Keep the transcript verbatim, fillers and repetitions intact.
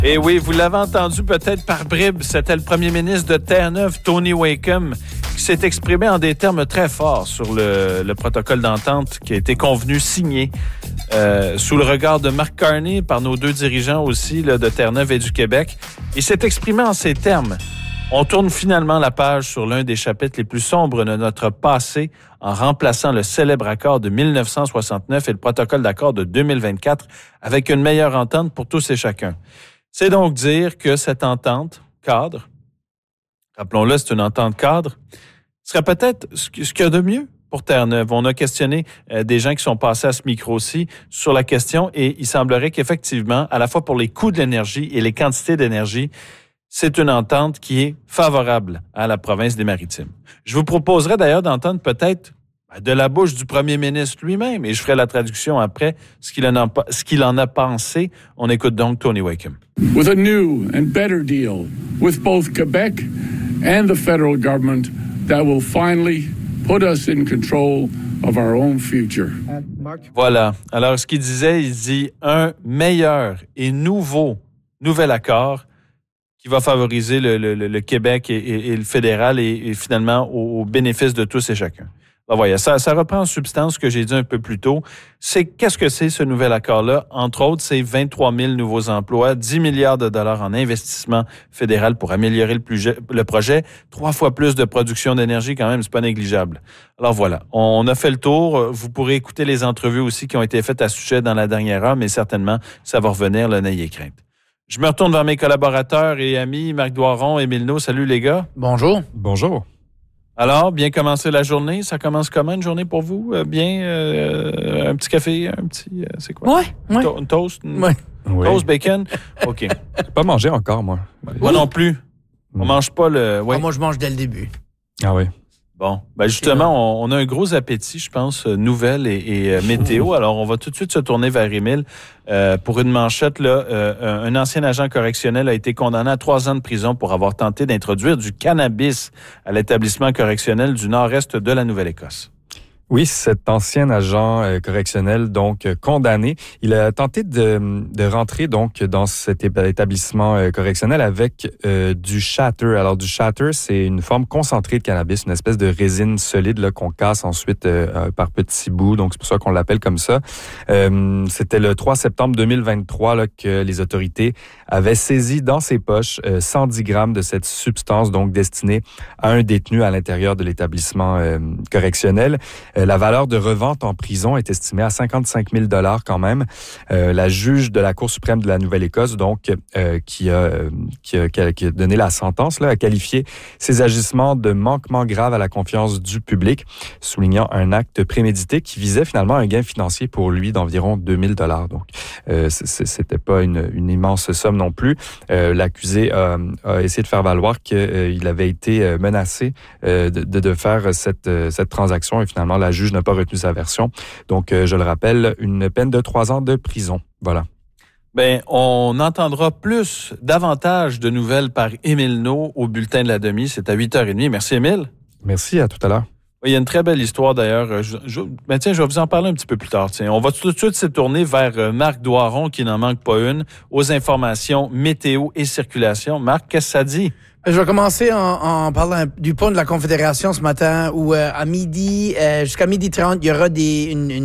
Et oui, vous l'avez entendu peut-être par bribes, c'était le premier ministre de Terre-Neuve, Tony Wakeham, qui s'est exprimé en des termes très forts sur le, le protocole d'entente qui a été convenu, signé, euh, sous le regard de Mark Carney, par nos deux dirigeants aussi là, de Terre-Neuve et du Québec. Il s'est exprimé en ces termes. On tourne finalement la page sur l'un des chapitres les plus sombres de notre passé en remplaçant le célèbre accord de dix-neuf cent soixante-neuf et le protocole d'accord de deux mille vingt-quatre avec une meilleure entente pour tous et chacun. C'est donc dire que cette entente cadre, rappelons-le, c'est une entente cadre, serait peut-être ce qu'il y a de mieux pour Terre-Neuve. On a questionné euh, des gens qui sont passés à ce micro-ci sur la question et il semblerait qu'effectivement, à la fois pour les coûts de l'énergie et les quantités d'énergie, c'est une entente qui est favorable à la province des Maritimes. Je vous proposerai d'ailleurs d'entendre peut-être de la bouche du premier ministre lui-même, et je ferai la traduction après, ce qu'il en a, ce qu'il en a pensé. On écoute donc Tony Wakeham. With a new and better deal with both Quebec and the federal government that will finally put us in control of our own future. Voilà. Alors, ce qu'il disait, il dit un meilleur et nouveau nouvel accord qui va favoriser le, le, le Québec et, et, et le fédéral et, et finalement au, au bénéfice de tous et chacun. Ben voyez, ça, ça reprend en substance ce que j'ai dit un peu plus tôt. C'est qu'est-ce que c'est ce nouvel accord-là? Entre autres, c'est vingt-trois mille nouveaux emplois, dix milliards de dollars en investissement fédéral pour améliorer le, plus, le projet, trois fois plus de production d'énergie quand même, c'est pas négligeable. Alors voilà, on a fait le tour. Vous pourrez écouter les entrevues aussi qui ont été faites à ce sujet dans la dernière heure, mais certainement, ça va revenir, là, n'ayez crainte. Je me retourne vers mes collaborateurs et amis, Marc Doiron et Milno. Salut les gars. Bonjour. Bonjour. Alors, bien commencer la journée. Ça commence comment une journée pour vous? Euh, bien, euh, un petit café, un petit... Euh, c'est quoi? Ouais, ouais. To- une toast? Une Ouais. toast, bacon? OK. J'ai pas mangé encore, moi. Moi non plus. On Mm. mange pas le... Ouais. Ah, moi, je mange dès le début. Ah oui. Bon, ben justement, on, on a un gros appétit, je pense, euh, nouvelles et, et euh, météo. Alors, on va tout de suite se tourner vers Émile. Euh, pour une manchette, là, euh, un ancien agent correctionnel a été condamné à trois ans de prison pour avoir tenté d'introduire du cannabis à l'établissement correctionnel du nord-est de la Nouvelle-Écosse. Oui, cet ancien agent euh, correctionnel, donc euh, condamné, il a tenté de, de rentrer donc dans cet établissement euh, correctionnel avec euh, du shatter. Alors du shatter, c'est une forme concentrée de cannabis, une espèce de résine solide là, qu'on casse ensuite euh, par petits bouts. Donc c'est pour ça qu'on l'appelle comme ça. Euh, c'était le trois septembre deux mille vingt-trois là, que les autorités avaient saisi dans ses poches euh, cent dix grammes de cette substance donc destinée à un détenu à l'intérieur de l'établissement euh, correctionnel. Euh, La valeur de revente en prison est estimée à cinquante-cinq mille dollars quand même. Euh, la juge de la Cour suprême de la Nouvelle-Écosse, donc, euh, qui, a, qui, a, qui a donné la sentence, là, a qualifié ces agissements de manquement grave à la confiance du public, soulignant un acte prémédité qui visait finalement un gain financier pour lui d'environ deux mille dollars. Donc, euh, c'était pas une, une immense somme non plus. Euh, l'accusé a, a essayé de faire valoir qu'il euh, avait été menacé euh, de, de faire cette, cette transaction et finalement la juge n'a pas retenu sa version. Donc, euh, je le rappelle, une peine de trois ans de prison. Voilà. Bien, on entendra plus, davantage de nouvelles par Émile No au bulletin de la demi. C'est à huit heures trente. Merci, Émile. Merci, à tout à l'heure. Oui, il y a une très belle histoire d'ailleurs. Je, je, ben tiens, je vais vous en parler un petit peu plus tard. Tiens. On va tout de suite se tourner vers Marc Doiron, qui n'en manque pas une, aux informations météo et circulation. Marc, qu'est-ce que ça dit? Je vais commencer en, en parlant du pont de la Confédération ce matin où euh, à midi, euh, jusqu'à midi trente, il y aura des, une, une